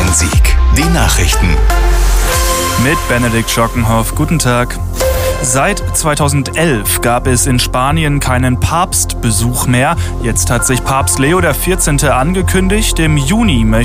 Sieg. Die Nachrichten. Mit Benedikt Schockenhoff. Guten Tag. Seit 2011 gab es in Spanien keinen Papstbesuch mehr. Jetzt hat sich Papst Leo XIV. Angekündigt, im Juni möchte